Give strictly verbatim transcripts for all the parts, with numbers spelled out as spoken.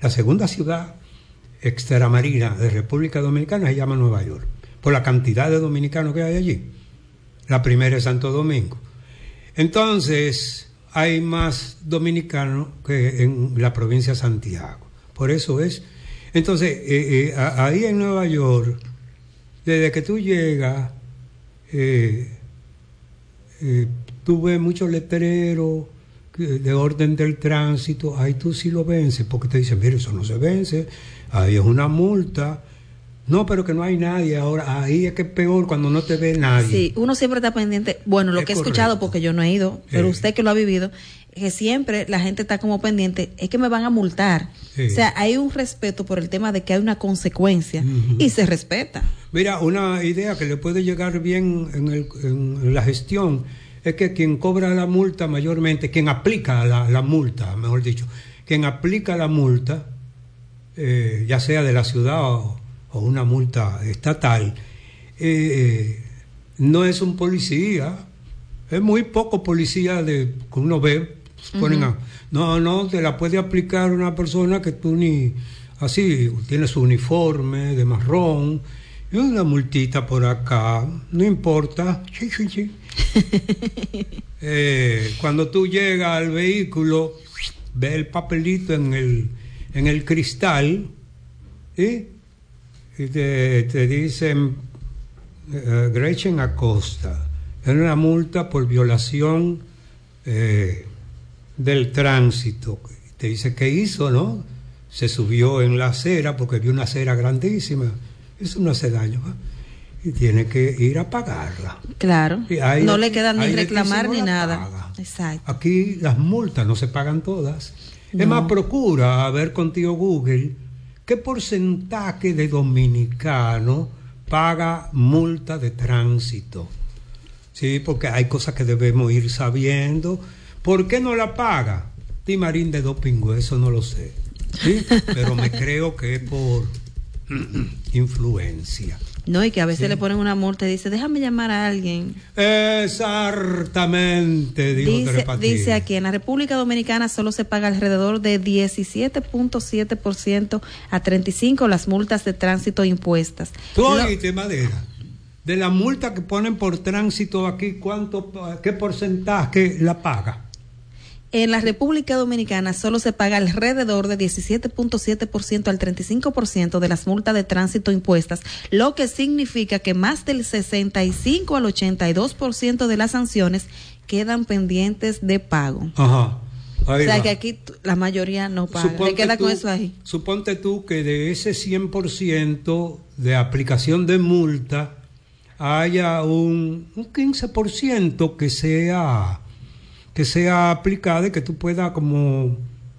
La segunda ciudad extramarina de República Dominicana se llama Nueva York, por la cantidad de dominicanos que hay allí. La primera es Santo Domingo. Entonces, hay más dominicanos que en la provincia de Santiago. Por eso es. Entonces, eh, eh, ahí en Nueva York, desde que tú llegas, eh, eh, tú ves muchos letreros de orden del tránsito, ahí tú sí lo vences, porque te dicen, mire, eso no se vence, ahí es una multa. No, pero que no hay nadie ahora, ahí es que es peor cuando no te ve nadie. Sí, uno siempre está pendiente, bueno, lo es que he correcto. escuchado, porque yo no he ido, pero Sí. usted que lo ha vivido, que siempre la gente está como pendiente, es que me van a multar. Sí. O sea, hay un respeto por el tema de que hay una consecuencia, Uh-huh. y se respeta. Mira, una idea que le puede llegar bien en, el, en la gestión es que quien cobra la multa mayormente, quien aplica la, la multa, mejor dicho, quien aplica la multa, eh, ya sea de la ciudad o, o una multa estatal, eh, no es un policía, es muy poco policía de que uno ve, ponen a, no, no, te la puede aplicar una persona que tú ni, así, tiene su uniforme de marrón, y una multita por acá, no importa, sí, sí, sí. eh, cuando tú llegas al vehículo, ves el papelito en el, en el cristal, ¿sí? Y te, te dicen uh, Gretchen Acosta, es una multa por violación eh, del tránsito. Te dice qué hizo, ¿no? Se subió en la acera porque vio una acera grandísima, eso no hace daño, ¿eh? Y tiene que ir a pagarla. Claro, ahí, no le queda ni ahí reclamar no ni nada. Paga. Exacto. Aquí las multas no se pagan todas. No. Es más, procura a ver contigo Google qué porcentaje de dominicano paga multa de tránsito. Sí, porque hay cosas que debemos ir sabiendo. ¿Por qué no la paga? Timarín de doping, eso no lo sé. ¿Sí? Pero me creo que es por influencia. No, y que a veces Sí. le ponen una multa y dice, déjame llamar a alguien. Exactamente, dijo Dice, Tres Patines. dice aquí, en la República Dominicana solo se paga alrededor de diecisiete punto siete por ciento a treinta y cinco por ciento las multas de tránsito impuestas. Tú Lo- oíste, Madera, de la multa que ponen por tránsito aquí, ¿cuánto, qué porcentaje la paga? En la República Dominicana solo se paga alrededor de diecisiete punto siete por ciento al treinta y cinco por ciento de las multas de tránsito impuestas, lo que significa que más del sesenta y cinco al ochenta y dos por ciento de las sanciones quedan pendientes de pago. Ajá. Ahí O sea va. que aquí t- la mayoría no paga. Suponte Se queda tú- con eso ahí. Suponte tú que de ese cien por ciento de aplicación de multa haya un, un quince por ciento que sea que sea aplicada y que tú puedas como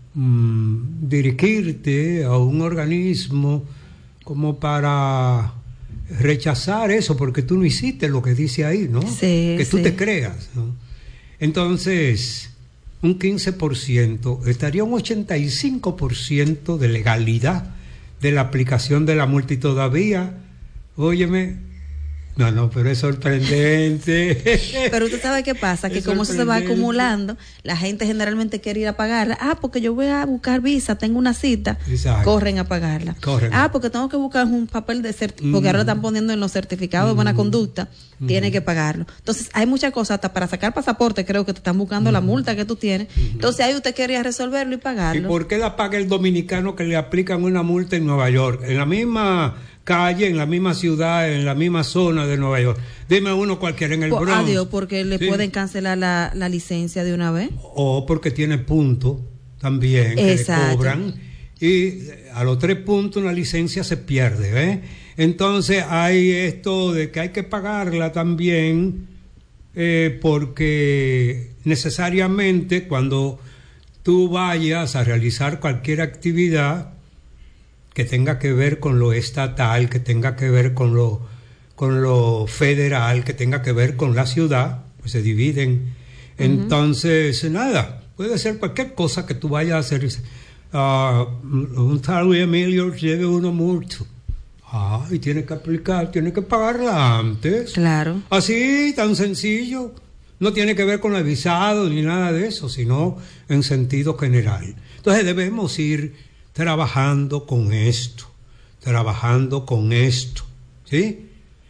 mm, dirigirte a un organismo como para rechazar eso, porque tú no hiciste lo que dice ahí, ¿no? Sí, que tú sí. te creas, ¿no? Entonces, un quince por ciento, estaría un ochenta y cinco por ciento de legalidad de la aplicación de la multa y todavía, óyeme, no, no, pero es sorprendente. Pero usted sabe qué pasa, que Es como eso se va sorprendente. acumulando, la gente generalmente quiere ir a pagarla. Ah, porque yo voy a buscar visa, tengo una cita, Exacto. corren a pagarla. Corren. Ah, porque tengo que buscar un papel de certificado, porque Mm. ahora lo están poniendo en los certificados de buena conducta, tiene que pagarlo. Entonces, hay muchas cosas, hasta para sacar pasaporte, creo que te están buscando la multa que tú tienes. Entonces, ahí usted quería resolverlo y ¿Y pagarlo. por qué la paga el dominicano que le aplican una multa en Nueva York? En la misma calle, en la misma ciudad, en la misma zona de Nueva York. Dime uno cualquiera en el Po- Bronx. Adiós, porque le Sí. pueden cancelar la, la licencia de una vez. O porque tiene puntos también que Exacto. le cobran. Y a los tres puntos una licencia se pierde, ¿eh? Entonces hay esto de que hay que pagarla también eh, porque necesariamente cuando tú vayas a realizar cualquier actividad que tenga que ver con lo estatal, que tenga que ver con lo, con lo federal, que tenga que ver con la ciudad, pues se dividen. Entonces, nada, puede ser cualquier cosa que tú vayas a hacer. Uh, un tal Emilio lleve uno mucho. Ah, y tiene que aplicar, tiene que pagarla antes. Claro. Así, tan sencillo. No tiene que ver con el visado ni nada de eso, sino en sentido general. Entonces debemos ir trabajando con esto, trabajando con esto, ¿sí?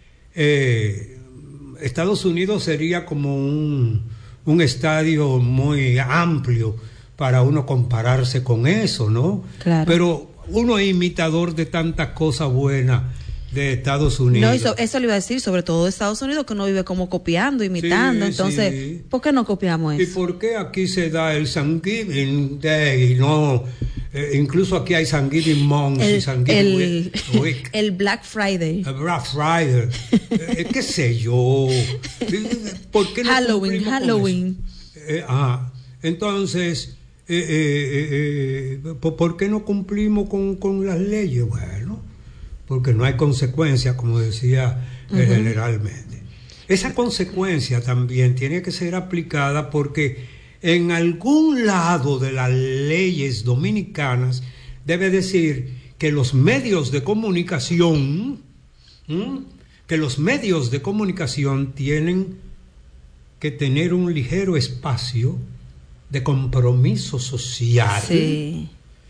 Eh, Estados Unidos sería como un, un estadio muy amplio para uno compararse con eso, ¿no? Claro. Pero uno es imitador de tantas cosas buenas de Estados Unidos. No, eso, eso le iba a decir, sobre todo de Estados Unidos, que uno vive como copiando, imitando. Sí, entonces, sí. ¿Por qué no copiamos eso? ¿Y por qué aquí se da el Thanksgiving Day? No, eh, incluso aquí hay Thanksgiving Month el, y Thanksgiving el, Week. El Black Friday. El Black Friday. eh, ¿Qué sé yo? ¿Por qué no Halloween, Halloween. Eh, ah, entonces, eh, eh, eh, ¿por qué no cumplimos con, con las leyes? Bueno, porque no hay consecuencias, como decía uh-huh. el general Méndez. Esa consecuencia también tiene que ser aplicada porque en algún lado de las leyes dominicanas debe decir que los medios de comunicación, ¿m? que los medios de comunicación tienen que tener un ligero espacio de compromiso social. Sí.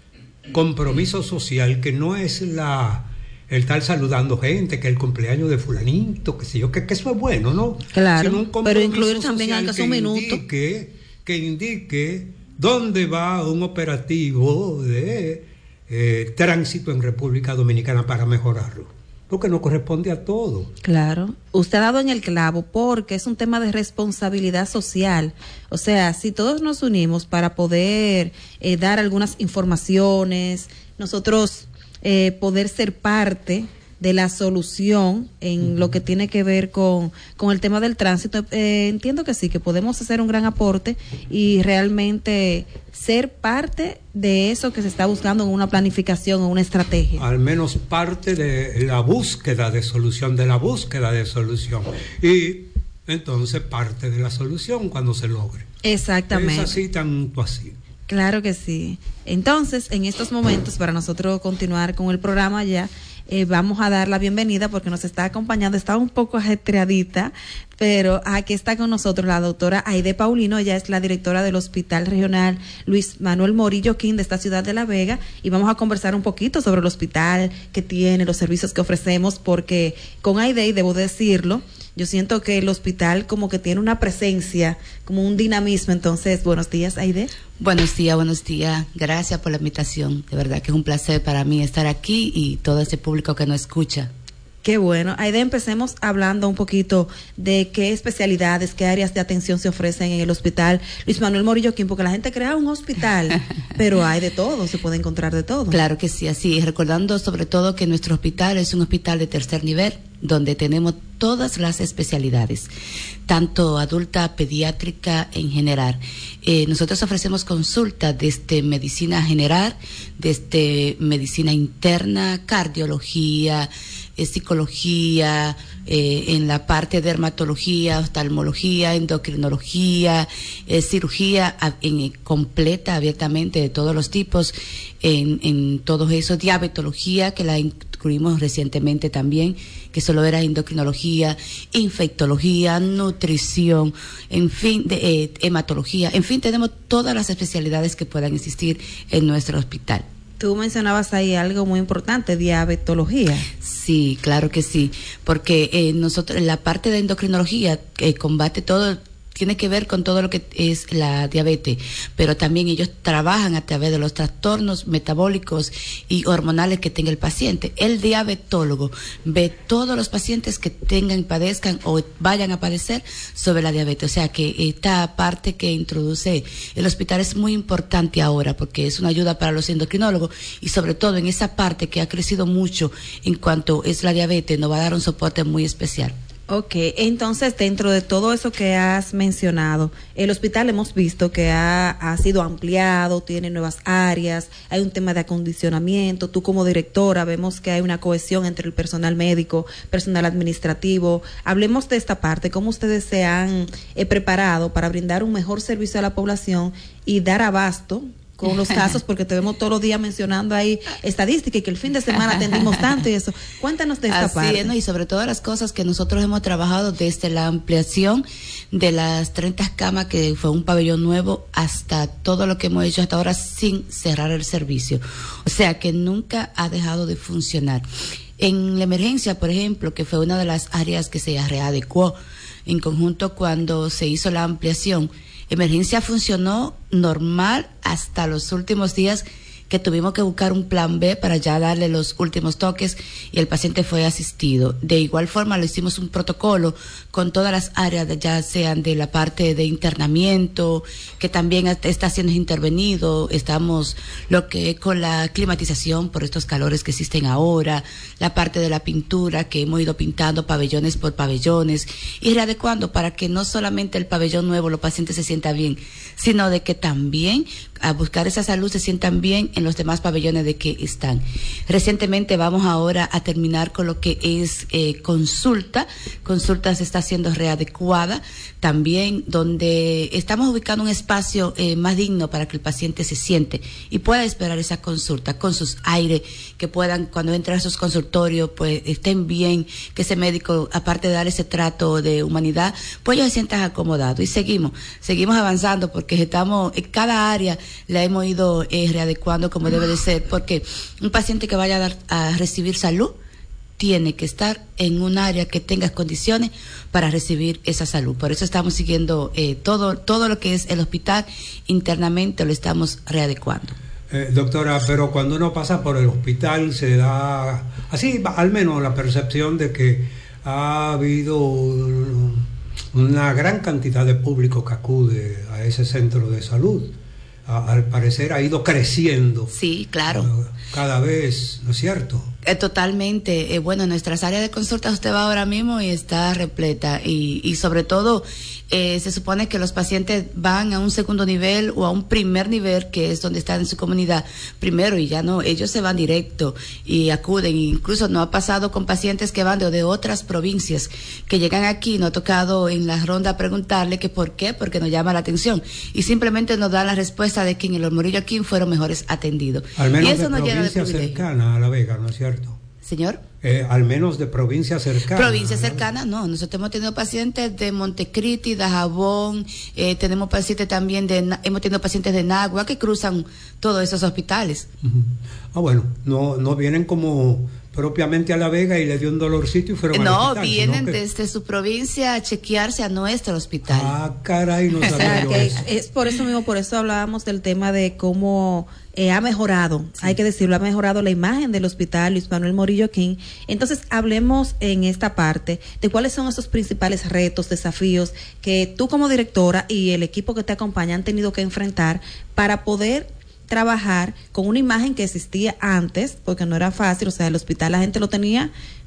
Compromiso social que no es la... el estar saludando gente, que el cumpleaños de fulanito, que sé yo, que, que eso es bueno, ¿no? Claro, sino un pero incluir también aunque sea un minuto. Indique, que indique dónde va un operativo de eh, tránsito en República Dominicana para mejorarlo, porque no corresponde a todo. Claro, usted ha dado en el clavo porque es un tema de responsabilidad social. O sea, si todos nos unimos para poder eh, dar algunas informaciones, nosotros... Eh, poder ser parte de la solución en uh-huh. lo que tiene que ver con, con el tema del tránsito, eh, entiendo que sí, que podemos hacer un gran aporte y realmente ser parte de eso que se está buscando en una planificación o una estrategia. Al menos parte de la búsqueda de solución, de la búsqueda de solución. Y entonces parte de la solución cuando se logre. Exactamente. Es así, tanto así. Claro que sí. Entonces, en estos momentos, para nosotros continuar con el programa ya, eh, vamos a dar la bienvenida porque nos está acompañando, está un poco ajetreadita, pero aquí está con nosotros la doctora Aide Paulino. Ella es la directora del Hospital Regional Luis Manuel Morillo King de esta ciudad de La Vega, y vamos a conversar un poquito sobre el hospital, que tiene, los servicios que ofrecemos, porque con Aide, y debo decirlo, yo siento que el hospital como que tiene una presencia, como un dinamismo. Entonces, buenos días, Aide. Buenos días, buenos días. Gracias por la invitación. De verdad que es un placer para mí estar aquí y todo ese público que nos escucha. Qué bueno. Aide, empecemos hablando un poquito de qué especialidades, qué áreas de atención se ofrecen en el Hospital Luis Manuel Morillo King, porque la gente crea un hospital, pero hay de todo, se puede encontrar de todo. Claro que sí, así es. Recordando sobre todo que nuestro hospital es un hospital de tercer nivel, donde tenemos todas las especialidades, tanto adulta, pediátrica, en general. Eh, nosotros ofrecemos consultas desde medicina general, desde medicina interna, cardiología, eh, psicología, eh, en la parte de dermatología, oftalmología, endocrinología, eh, cirugía en, en, completa, abiertamente, de todos los tipos, en, en todo eso, diabetología, que la incluimos recientemente también, que solo era endocrinología, infectología, nutrición, en fin, de, eh, hematología, en fin, tenemos todas las especialidades que puedan existir en nuestro hospital. Tú mencionabas ahí algo muy importante, diabetología. Sí, claro que sí, porque eh, nosotros, la parte de endocrinología eh, combate todo, tiene que ver con todo lo que es la diabetes, pero también ellos trabajan a través de los trastornos metabólicos y hormonales que tenga el paciente. El diabetólogo ve todos los pacientes que tengan, padezcan o vayan a padecer sobre la diabetes. O sea que esta parte que introduce el hospital es muy importante ahora, porque es una ayuda para los endocrinólogos y sobre todo en esa parte que ha crecido mucho en cuanto es la diabetes, nos va a dar un soporte muy especial. Ok, entonces dentro de todo eso que has mencionado, el hospital hemos visto que ha, ha sido ampliado, tiene nuevas áreas, hay un tema de acondicionamiento, tú como directora vemos que hay una cohesión entre el personal médico, personal administrativo. Hablemos de esta parte, cómo ustedes se han eh, preparado para brindar un mejor servicio a la población y dar abasto con los casos, porque te vemos todos los días mencionando ahí estadísticas y que el fin de semana atendimos tanto y eso. Cuéntanos de esta Así parte. Es, ¿no? Y sobre todo las cosas que nosotros hemos trabajado desde la ampliación de las treinta camas, que fue un pabellón nuevo, hasta todo lo que hemos hecho hasta ahora sin cerrar el servicio. O sea que nunca ha dejado de funcionar. En la emergencia, por ejemplo, que fue una de las áreas que se readecuó en conjunto cuando se hizo la ampliación, emergencia funcionó normal hasta los últimos días, que tuvimos que buscar un plan B para ya darle los últimos toques y el paciente fue asistido. De igual forma le hicimos un protocolo con todas las áreas, de, ya sean de la parte de internamiento, que también está siendo intervenido, estamos lo que es con la climatización por estos calores que existen ahora, la parte de la pintura, que hemos ido pintando pabellones por pabellones y readecuando para que no solamente el pabellón nuevo los pacientes se sientan bien, sino de que también a buscar esa salud se sientan bien en los demás pabellones de que están. Recientemente vamos ahora a terminar con lo que es eh, consulta. Consulta se está haciendo readecuada también, donde estamos ubicando un espacio eh, más digno para que el paciente se siente y pueda esperar esa consulta con sus aires, que puedan cuando entren a sus consultorios pues estén bien, que ese médico, aparte de dar ese trato de humanidad, pues ellos se sientan acomodados. Y seguimos, seguimos avanzando porque estamos en cada área la hemos ido eh, readecuando como debe de ser, porque un paciente que vaya a, dar, a recibir salud tiene que estar en un área que tenga condiciones para recibir esa salud. Por eso estamos siguiendo eh, todo todo lo que es el hospital internamente, lo estamos readecuando. Eh, doctora, pero cuando uno pasa por el hospital se da, así al menos la percepción de que ha habido una gran cantidad de público que acude a ese centro de salud. A, al parecer ha ido creciendo. Sí, claro. Uh, cada vez, ¿no es cierto? Eh, totalmente. Eh, bueno, nuestras áreas de consulta usted va ahora mismo y está repleta. Y, y sobre todo, eh, se supone que los pacientes van a un segundo nivel o a un primer nivel, que es donde están en su comunidad primero, y ya no, ellos se van directo y acuden. Incluso nos ha pasado con pacientes que van de, de otras provincias, que llegan aquí, nos ha tocado en la ronda preguntarle que por qué, porque nos llama la atención. Y simplemente nos dan la respuesta de que en el Morillo aquí fueron mejores atendidos. Al menos y eso de nos llena de provincia privilegio. cercana a La Vega, ¿no es cierto? Señor. Eh, al menos de provincia cercana. Provincia cercana, no. Nosotros hemos tenido pacientes de Montecristi, de Jabón, eh, tenemos pacientes también de, hemos tenido pacientes de Nagua que cruzan todos esos hospitales. Uh-huh. Ah, bueno, no, no vienen como propiamente a La Vega y le dio un dolorcito y fueron no, al hospital. No, vienen que... desde su provincia a chequearse a nuestro hospital. Ah, caray, no sabía o sea, yo que eso. Es por eso mismo, por eso hablábamos del tema de cómo eh, ha mejorado, sí. Hay que decirlo, ha mejorado la imagen del hospital Luis Manuel Morillo King. Entonces, hablemos en esta parte de cuáles son esos principales retos, desafíos que tú como directora y el equipo que te acompaña han tenido que enfrentar para poder trabajar con una imagen que existía antes, porque no era fácil. O sea, el hospital la gente lo tenía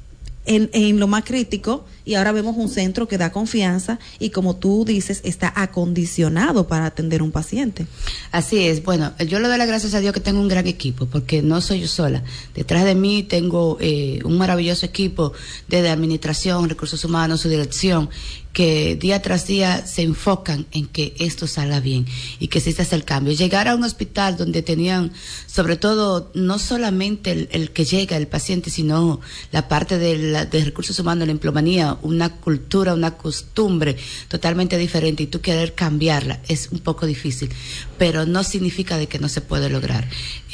en, en lo más crítico, y ahora vemos un centro que da confianza y, como tú dices, está acondicionado para atender a un paciente. Así es. Bueno, yo le doy las gracias a Dios que tengo un gran equipo, porque no soy yo sola. Detrás de mí tengo eh, un maravilloso equipo desde administración, recursos humanos, su dirección, que día tras día se enfocan en que esto salga bien y que exista el cambio. Llegar a un hospital donde tenían, sobre todo, no solamente el, el que llega, el paciente, sino la parte de, la, de recursos humanos, la empleomanía, una cultura, una costumbre totalmente diferente, y tú querer cambiarla es un poco difícil, pero no significa de que no se puede lograr.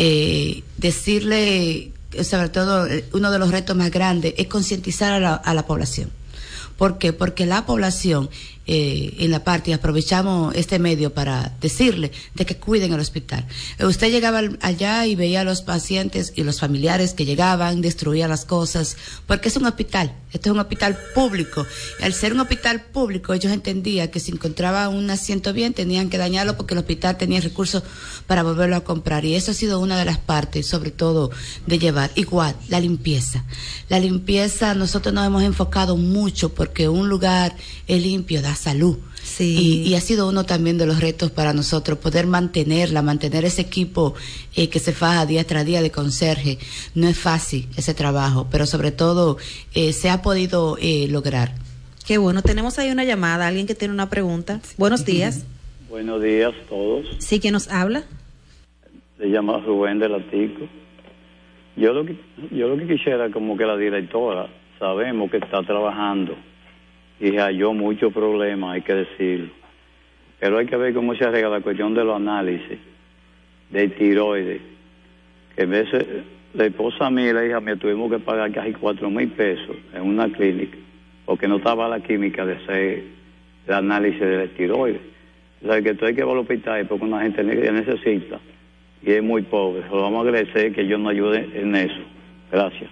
Eh, decirle, sobre todo, uno de los retos más grandes es concientizar a la, a la población. ¿Por qué? Porque la población, eh, en la parte, y aprovechamos este medio para decirle de que cuiden el hospital. Eh, usted llegaba allá y veía a los pacientes y los familiares que llegaban, destruían las cosas, porque es un hospital, esto es un hospital público. Y al ser un hospital público, ellos entendían que si encontraban un asiento bien, tenían que dañarlo porque el hospital tenía recursos para volverlo a comprar. Y eso ha sido una de las partes, sobre todo, de llevar. Igual, la limpieza. La limpieza, nosotros nos hemos enfocado mucho porque un lugar es limpio, da salud. Sí. Y, y ha sido uno también de los retos para nosotros, poder mantenerla, mantener ese equipo eh, que se faja día tras día de conserje. No es fácil ese trabajo, pero sobre todo eh, se ha podido eh, lograr. Qué bueno. Tenemos ahí una llamada, alguien que tiene una pregunta. Buenos días. Buenos días a todos. Sí, ¿quién nos habla? Se llama Rubén de Latico. Yo lo que yo lo que quisiera como que la directora, sabemos que está trabajando y halló muchos problemas, hay que decirlo, pero hay que ver cómo se arregla la cuestión de los análisis de tiroides, que a veces la esposa mía y la hija mía tuvimos que pagar casi cuatro mil pesos en una clínica porque no estaba la química de hacer el análisis de la tiroides. O sea, que tú hay que ir al hospital porque una gente necesita y es muy pobre. Solo vamos a agradecer que ellos nos ayuden en eso. Gracias.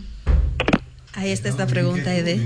Ahí está esta pregunta, Ede.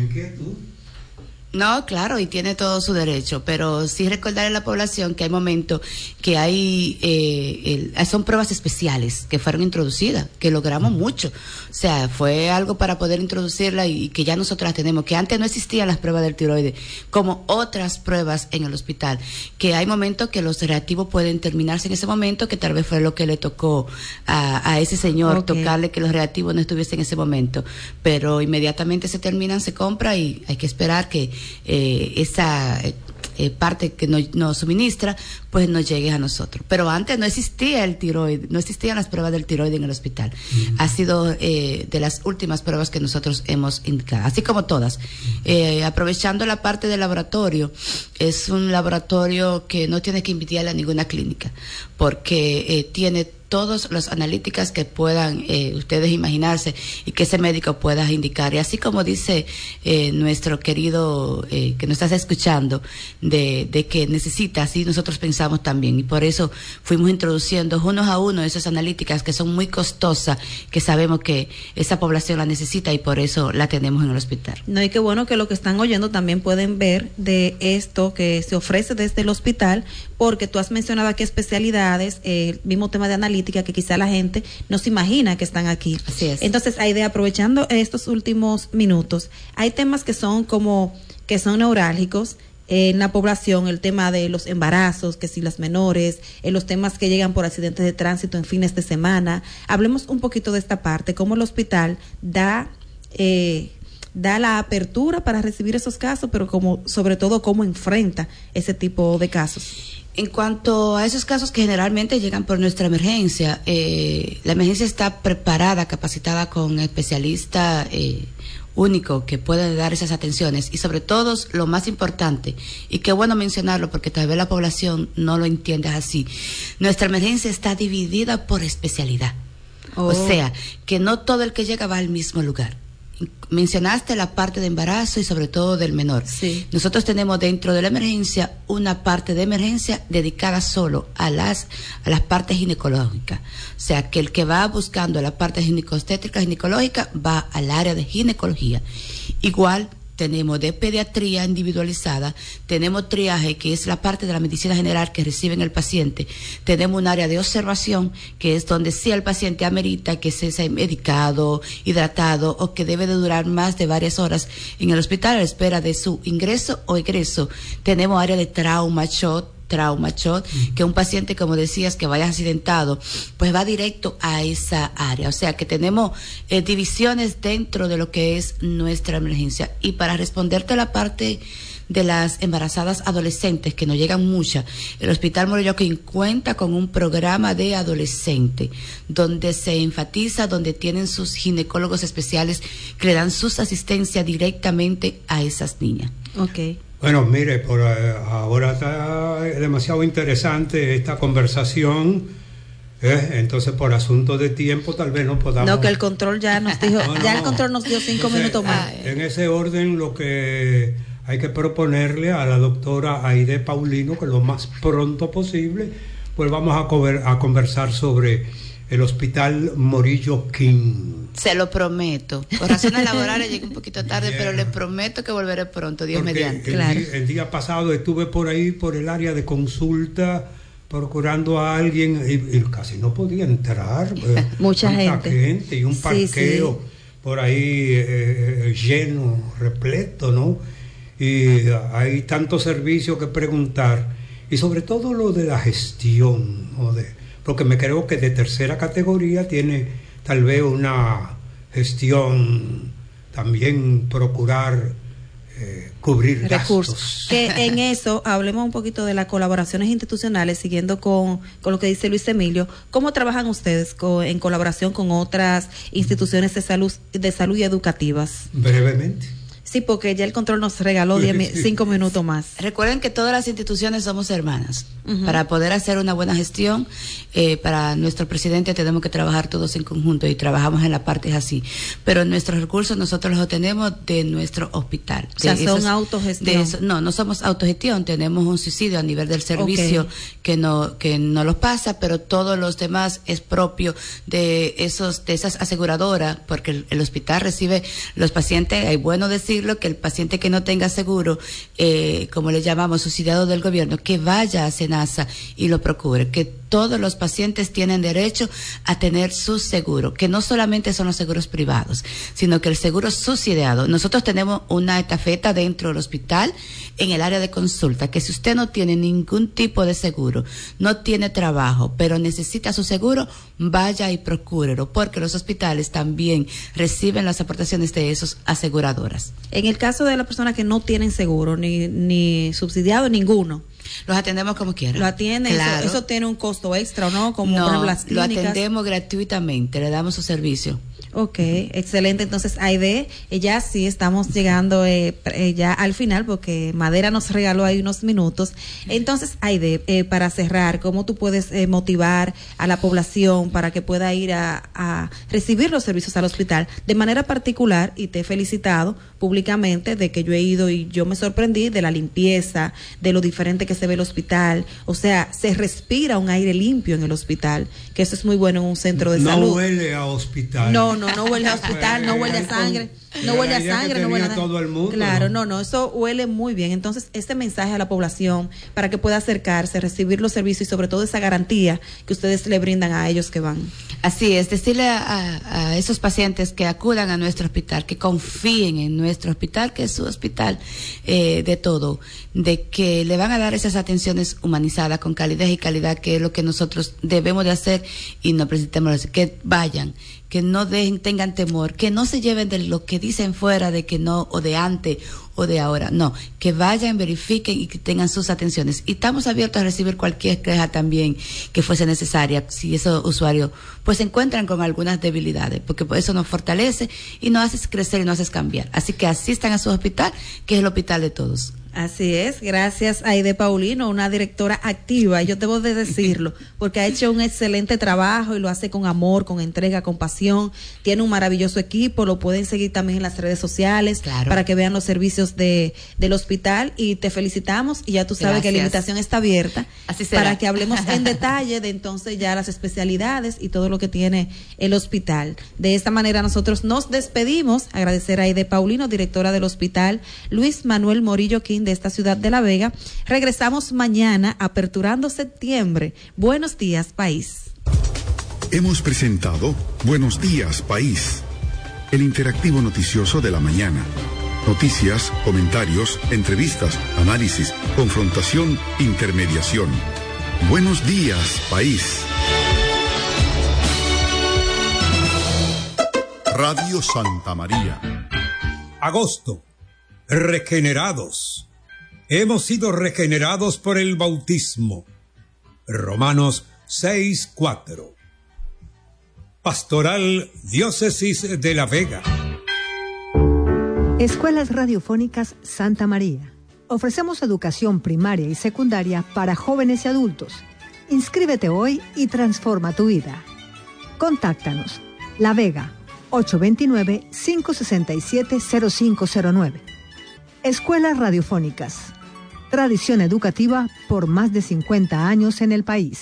No, claro, y tiene todo su derecho, pero sí recordarle a la población que hay momentos que hay, eh, el, son pruebas especiales que fueron introducidas, que logramos mucho. O sea, fue algo para poder introducirla y, y que ya nosotros las tenemos, que antes no existían las pruebas del tiroides, como otras pruebas en el hospital, que hay momentos que los reactivos pueden terminarse en ese momento, que tal vez fue lo que le tocó a, a ese señor, okay, tocarle que los reactivos no estuviesen en ese momento, pero inmediatamente se terminan, se compra y hay que esperar que Eh, esa eh, parte que nos, nos suministra pues nos llegue a nosotros. Pero antes no existía el tiroides, no existían las pruebas del tiroides en el hospital. Uh-huh. Ha sido eh, de las últimas pruebas que nosotros hemos indicado, así como todas. Eh, aprovechando la parte del laboratorio, es un laboratorio que no tiene que invitarle a ninguna clínica, porque eh, tiene todas las analíticas que puedan eh, ustedes imaginarse y que ese médico pueda indicar. Y así como dice eh, nuestro querido eh, que nos estás escuchando, de, de que necesita, así nosotros pensamos también. Y por eso fuimos introduciendo unos a uno esas analíticas que son muy costosas, que sabemos que esa población la necesita y por eso la tenemos en el hospital. No, y qué bueno que lo que están oyendo también pueden ver de esto que se ofrece desde el hospital, porque tú has mencionado aquí especialidades, eh, el mismo tema de analítica, que quizá la gente no se imagina que están aquí. Así es. Entonces, Aide, aprovechando estos últimos minutos, hay temas que son como, que son neurálgicos en la población, el tema de los embarazos, que si las menores, en los temas que llegan por accidentes de tránsito en fines de semana. Hablemos un poquito de esta parte, cómo el hospital da, eh, da la apertura para recibir esos casos, pero como, sobre todo, cómo enfrenta ese tipo de casos. En cuanto a esos casos que generalmente llegan por nuestra emergencia, eh, la emergencia está preparada, capacitada con especialistas eh, único que puede dar esas atenciones y sobre todo lo más importante, y qué bueno mencionarlo porque tal vez la población no lo entiende así, nuestra emergencia está dividida por especialidad. Oh. O sea, que no todo el que llega va al mismo lugar. Mencionaste la parte de embarazo y sobre todo del menor. Sí. Nosotros tenemos dentro de la emergencia una parte de emergencia dedicada solo a las a las partes ginecológicas. O sea, que el que va buscando la parte ginecostétrica, ginecológica, va al área de ginecología. Igual tenemos de pediatría individualizada, tenemos triaje, que es la parte de la medicina general que reciben el paciente, tenemos un área de observación, que es donde sí el paciente amerita que se sea medicado, hidratado o que debe de durar más de varias horas en el hospital a la espera de su ingreso o egreso. Tenemos área de trauma, shock, trauma shot, que un paciente, como decías, que vaya accidentado, pues va directo a esa área. O sea, que tenemos eh, divisiones dentro de lo que es nuestra emergencia. Y para responderte a la parte de las embarazadas adolescentes, que nos llegan muchas, el Hospital Moroyo Joaquín cuenta con un programa de adolescente, donde se enfatiza, donde tienen sus ginecólogos especiales que le dan sus asistencias directamente a esas niñas. Okay. Bueno, mire, por ahora está demasiado interesante esta conversación, ¿eh? Entonces por asuntos de tiempo tal vez no podamos... No, que el control ya nos dijo, no, no. ya el control nos dio cinco entonces, minutos más. En ese orden lo que hay que proponerle a la doctora Aide Paulino, que lo más pronto posible, pues vamos a, cover, a conversar sobre el Hospital Morillo King. Se lo prometo. Por razones laborales llegué un poquito tarde, yeah. pero le prometo que volveré pronto, Dios Porque mediante. El, claro. día, el día pasado estuve por ahí, por el área de consulta, procurando a alguien y, y casi no podía entrar. Mucha gente. gente. Y un parqueo sí, sí. por ahí eh, lleno, repleto, ¿no? Y hay tantos servicios que preguntar. Y sobre todo lo de la gestión, ¿no? de, porque me creo que de tercera categoría tiene tal vez una gestión, también procurar eh, cubrir recursos. gastos. Que en eso hablemos un poquito de las colaboraciones institucionales, siguiendo con, con lo que dice Luis Emilio. ¿Cómo trabajan ustedes con, en colaboración con otras instituciones de salud, de salud y educativas? Brevemente. Sí, porque ya el control nos regaló diez, cinco minutos más. Recuerden que todas las instituciones somos hermanas. Uh-huh. Para poder hacer una buena gestión, eh, para nuestro presidente tenemos que trabajar todos en conjunto y trabajamos en la parte es así. Pero nuestros recursos nosotros los obtenemos de nuestro hospital. O sea, de son esos, autogestión. De eso, no, no somos autogestión, tenemos un subsidio a nivel del servicio okay. que no que no los pasa, pero todos los demás es propio de esos de esas aseguradoras, porque el, el hospital recibe los pacientes, hay bueno decir que el paciente que no tenga seguro, eh, como le llamamos, subsidiado del gobierno, que vaya a SENASA y lo procure, que todos los pacientes tienen derecho a tener su seguro, que no solamente son los seguros privados, sino que el seguro subsidiado. Nosotros tenemos una estafeta dentro del hospital en el área de consulta, que si usted no tiene ningún tipo de seguro, no tiene trabajo, pero necesita su seguro, vaya y procúrelo, porque los hospitales también reciben las aportaciones de esas aseguradoras. En el caso de las personas que no tienen seguro, ni, ni subsidiado, ninguno. Los atendemos como quieran. Lo atienden, claro. eso, eso tiene un costo extra, ¿o no? Como no, por ejemplo las clínicas. Lo atendemos gratuitamente, le damos su servicio. Ok, excelente. Entonces, Aide, ya sí estamos llegando eh, eh, ya al final, porque Madera nos regaló ahí unos minutos. Entonces, Aide, eh, para cerrar, ¿cómo tú puedes eh, motivar a la población para que pueda ir a, a recibir los servicios al hospital? De manera particular, y te he felicitado públicamente de que yo he ido y yo me sorprendí de la limpieza, de lo diferente que se ve el hospital. O sea, se respira un aire limpio en el hospital, que eso es muy bueno en un centro de no salud. No huele a hospital. No, no, no huele a hospital, no huele a sangre, no huele a sangre, no huele a todo el mundo. Claro, no, no, eso huele muy bien. Entonces, este mensaje a la población para que pueda acercarse, recibir los servicios y sobre todo esa garantía que ustedes le brindan a ellos que van. Así es, decirle a, a esos pacientes que acudan a nuestro hospital, que confíen en nuestro hospital, que es su hospital eh, de todo, de que le van a dar esas atenciones humanizadas con calidad y calidad, que es lo que nosotros debemos de hacer y no presentemos, que vayan, que no dejen, tengan temor, que no se lleven de lo que dicen fuera de que no, o de antes o de ahora, no, que vayan, verifiquen y que tengan sus atenciones. Y estamos abiertos a recibir cualquier queja también que fuese necesaria, si esos usuarios pues se encuentran con algunas debilidades, porque por eso nos fortalece y nos hace crecer y nos hace cambiar. Así que asistan a su hospital, que es el hospital de todos. Así es, gracias a Aide Paulino, una directora activa, y yo debo de decirlo, porque ha hecho un excelente trabajo y lo hace con amor, con entrega, con pasión, tiene un maravilloso equipo, lo pueden seguir también en las redes sociales, claro, para que vean los servicios de del hospital, y te felicitamos, y ya tú sabes gracias. Que la invitación está abierta, así será, para que hablemos en detalle de entonces ya las especialidades y todo lo que tiene el hospital. De esta manera nosotros nos despedimos, agradecer a Aide Paulino, directora del hospital Luis Manuel Morillo King de esta ciudad de La Vega. Regresamos mañana aperturando septiembre. Buenos días, país. Hemos presentado Buenos días, país, el interactivo noticioso de la mañana. Noticias, comentarios, entrevistas, análisis, confrontación, intermediación. Buenos días, país. Radio Santa María. Agosto. Regenerados. Hemos sido regenerados por el bautismo. Romanos seis cuatro. Pastoral Diócesis de La Vega. Escuelas Radiofónicas Santa María. Ofrecemos educación primaria y secundaria para jóvenes y adultos. Inscríbete hoy y transforma tu vida. Contáctanos. La Vega, ocho dos nueve, cinco seis siete, cero cinco cero nueve. Escuelas Radiofónicas. Tradición educativa por más de cincuenta años en el país.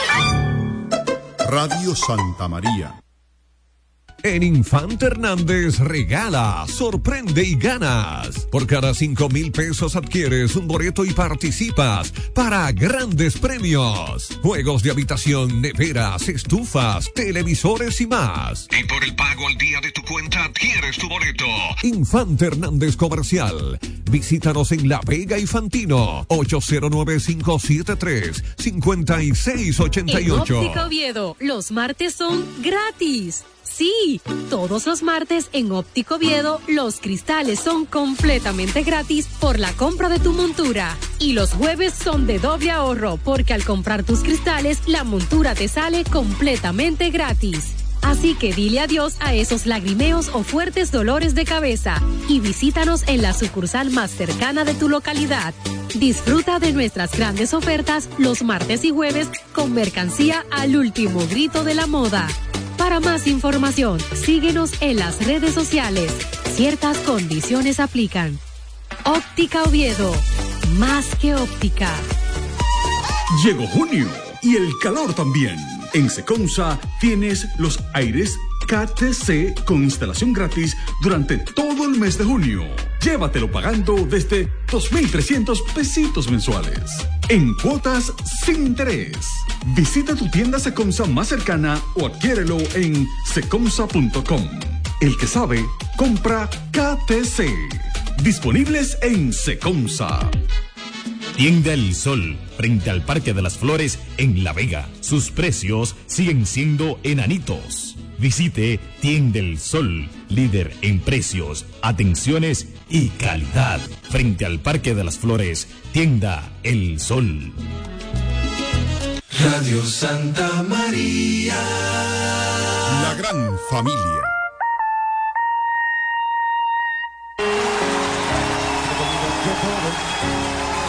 Radio Santa María. En Infante Hernández regala, sorprende y ganas. Por cada cinco mil pesos adquieres un boleto y participas para grandes premios. Juegos de habitación, neveras, estufas, televisores y más. Y por el pago al día de tu cuenta adquieres tu boleto. Infante Hernández Comercial. Visítanos en La Vega y Fantino. ocho cero nueve, cinco siete tres, cinco seis ocho ocho. En Óptica Oviedo, los martes son gratis. Sí, todos los martes en Óptico Oviedo los cristales son completamente gratis por la compra de tu montura. Y los jueves son de doble ahorro porque al comprar tus cristales la montura te sale completamente gratis. Así que dile adiós a esos lagrimeos o fuertes dolores de cabeza y visítanos en la sucursal más cercana de tu localidad. Disfruta de nuestras grandes ofertas los martes y jueves con mercancía al último grito de la moda. Para más información, síguenos en las redes sociales. Ciertas condiciones aplican. Óptica Oviedo, más que óptica. Llegó junio y el calor también. En Secomsa tienes los aires K T C con instalación gratis durante todo el mes de junio. Llévatelo pagando desde dos mil trescientos pesitos mensuales. En cuotas sin interés. Visita tu tienda Secomsa más cercana o adquiérelo en secomsa punto com. El que sabe, compra K T C. Disponibles en Secomsa. Tienda El Sol, frente al Parque de las Flores en La Vega. Sus precios siguen siendo enanitos. Visite Tienda El Sol, líder en precios, atenciones y calidad. Frente al Parque de las Flores, Tienda El Sol. Radio Santa María. La gran familia.